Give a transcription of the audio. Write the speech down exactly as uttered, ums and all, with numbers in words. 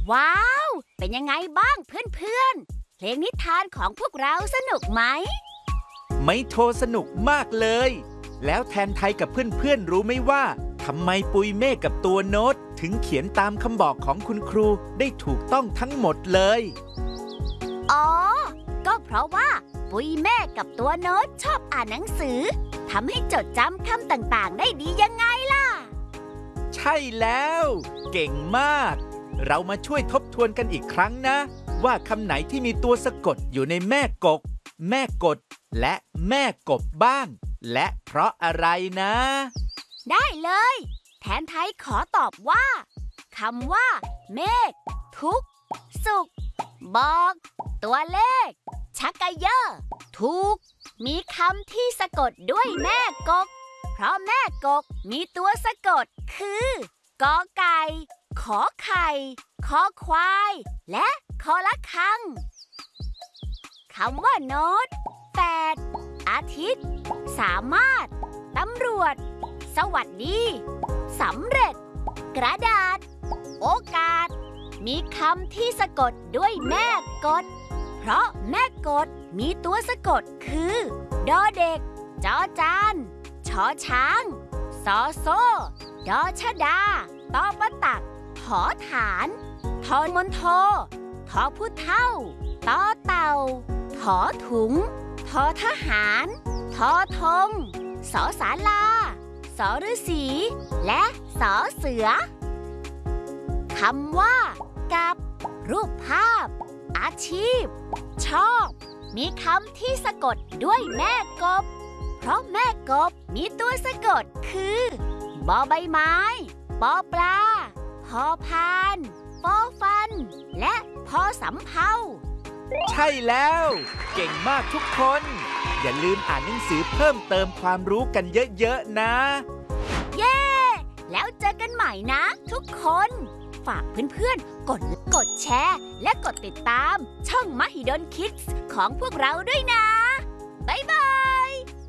ว้าวเป็นยังไงบ้างเพื่อนๆเพลงนิทานของพวกเราสนุกไหมไม่โทรสนุกมากเลยแล้วแทนไทยกับเพื่อนๆรู้ไหมว่าทำไมปุยเมฆกับตัวโน้ตถึงเขียนตามคำบอกของคุณครูได้ถูกต้องทั้งหมดเลยอ๋อก็เพราะว่าปุยเมฆกับตัวโน้ตชอบอ่านหนังสือทำให้จดจำคำต่างๆได้ดียังไงล่ะใช่แล้วเก่งมากเรามาช่วยทบทวนกันอีกครั้งนะว่าคำไหนที่มีตัวสะกดอยู่ในแม่กกแม่กดและแม่กบบ้างและเพราะอะไรนะได้เลยแทนไทยขอตอบว่าคำว่าเมฆทุกสุขบอกตัวเลขชักกะเยอะถูกมีคำที่สะกดด้วยแม่กกเพราะแม่กกมีตัวสะกดคือกอไก่ขอไข่คอควายและคอละคังคำว่าโน้ตแฝดอาทิตย์สามารถตำรวจสวัสดีสำเร็จกระดาษโอกาสมีคำที่สะกดด้วยแม่กดเพราะแม่กดมีตัวสะกดคือดอเด็กจอจานชอช้างซอโซ่ดอชดาตอปะตักถอฐานทอมนโททอผู้เท่าตอเต่าถอถุงทอทหารทอธงสอศาลาสอฤาษีและสอเสือคำว่ากับรูปภาพอาชีพชอบมีคำที่สะกดด้วยแม่กบเพราะแม่กบมีตัวสะกดคือบอใบไม้ปอปลาพอพานฟอฟันและพอสำเภาใช่แล้วเก่งมากทุกคนอย่าลืมอ่านหนังสือเพิ่มเติมความรู้กันเยอะๆนะเย้แล้วเจอกันใหม่นะทุกคนฝากเพื่อนๆกดกดแชร์และกดติดตามช่องมหิดลคิดส์ของพวกเราด้วยนะบ๊ายบาย